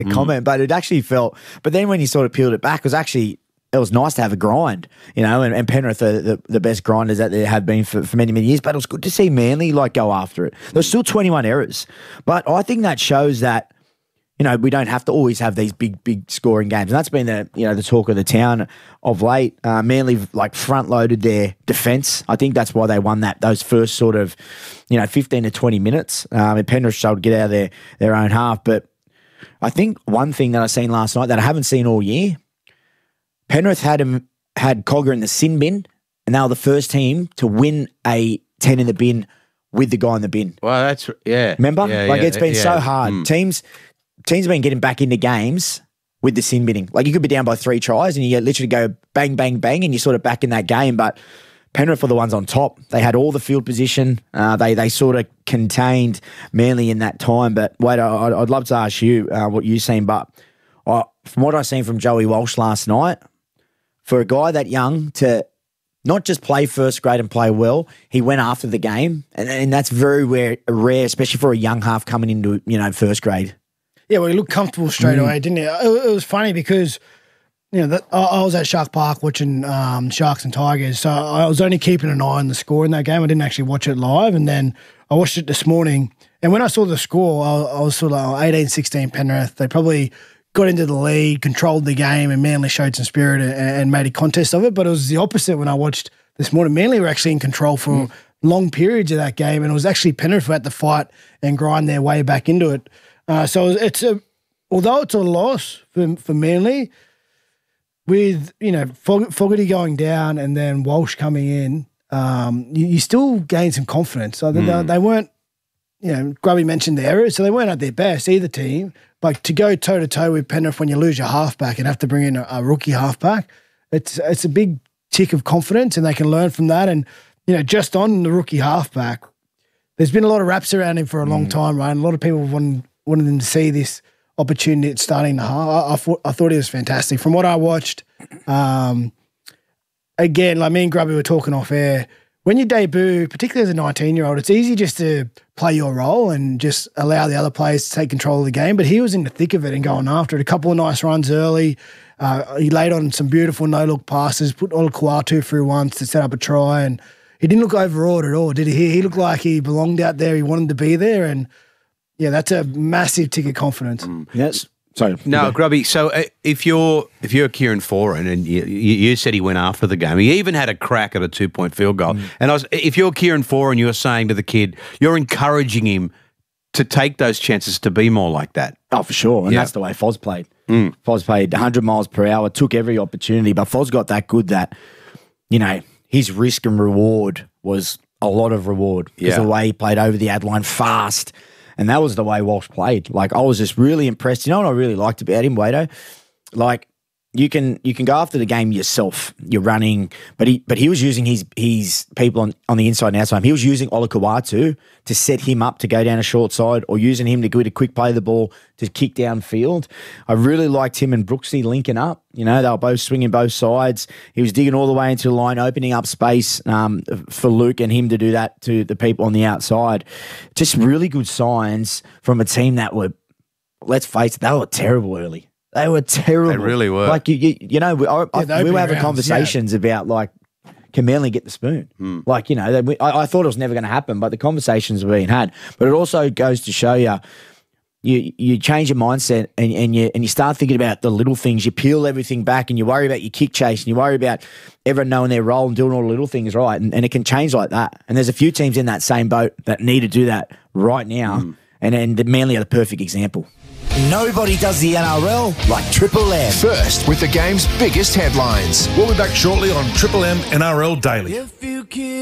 comment, but it actually felt. But then when you sort of peeled it back, it was nice to have a grind, and Penrith are the best grinders that there have been for many, many years. But it was good to see Manly go after it. There's still 21 errors, but I think that shows that we don't have to always have these big scoring games, and that's been the talk of the town of late. Manly front loaded their defence. I think that's why they won those first sort of 15 to 20 minutes. And Penrith struggled to get out of their own half, but I think one thing that I seen last night that I haven't seen all year. Penrith had Cogger in the sin bin, and they were the first team to win a 10 in the bin with the guy in the bin. Well, that's Remember? It's been so hard. Mm. Teams have been getting back into games with the sin binning. You could be down by 3 tries and you literally go bang, bang, bang, and you're sort of back in that game. But Penrith were the ones on top. They had all the field position. They sort of contained Manly in that time. But wait, I'd love to ask you what you've seen. But from what I've seen from Joey Walsh last night, for a guy that young to not just play first grade and play well, he went after the game, and that's very rare, especially for a young half coming into first grade. Yeah, well, he looked comfortable straight away, didn't he? It was funny because I was at Shark Park watching Sharks and Tigers, so I was only keeping an eye on the score in that game. I didn't actually watch it live, and then I watched it this morning. And when I saw the score, I was sort of 18-16 Penrith. They probably got into the lead, controlled the game, and Manly showed some spirit and made a contest of it. But it was the opposite when I watched this morning. Manly were actually in control for long periods of that game, and it was actually Penrith who had to fight and grind their way back into it. So although it's a loss for Manly, with Fogarty going down and then Walsh coming in, you still gain some confidence. So they weren't, Grubby mentioned the errors, so they weren't at their best, either team. But to go toe-to-toe with Penrith when you lose your halfback and have to bring in a rookie halfback, it's a big tick of confidence, and they can learn from that. And, just on the rookie halfback, there's been a lot of raps around him for a long time, right? And a lot of people wanted them to see this opportunity at starting the half. I thought he was fantastic. From what I watched, again, me and Grubby were talking off air, when you debut, particularly as a 19-year-old, it's easy just to play your role and just allow the other players to take control of the game. But he was in the thick of it and going after it. A couple of nice runs early. He laid on some beautiful no-look passes, put Olukwatu through once to set up a try, and he didn't look overawed at all, did he? He looked like he belonged out there. He wanted to be there, and that's a massive tick of confidence. Yes. Sorry. No, Grubby, so if you're Kieran Foran, and you said he went after the game, he even had a crack at a 2-point field goal. And if you're Kieran Foran, you're saying to the kid, you're encouraging him to take those chances to be more like that. Oh, for sure. And that's the way Foz played. Foz played 100 miles per hour, took every opportunity, but Foz got that good that, his risk and reward was a lot of reward because the way he played over the ad line fast. And that was the way Walsh played. I was just really impressed. You know what I really liked about him, Wado? You can go after the game yourself. You're running, but he was using his people on the inside and outside. He was using Olukwatu to set him up to go down a short side, or using him to go to quick play the ball to kick downfield. I really liked him and Brooksy linking up. They were both swinging both sides. He was digging all the way into the line, opening up space for Luke and him to do that to the people on the outside. Just really good signs from a team that were, let's face it, they were terrible early. They were terrible. They really were. We were having conversations about can Manly get the spoon? I thought it was never going to happen, but the conversations were being had. But it also goes to show you change your mindset and you start thinking about the little things. You peel everything back and you worry about your kick chase and you worry about everyone knowing their role and doing all the little things right. And it can change like that. And there's a few teams in that same boat that need to do that right now. And the Manly are the perfect example. Nobody does the NRL like Triple M. First with the game's biggest headlines. We'll be back shortly on Triple M NRL Daily.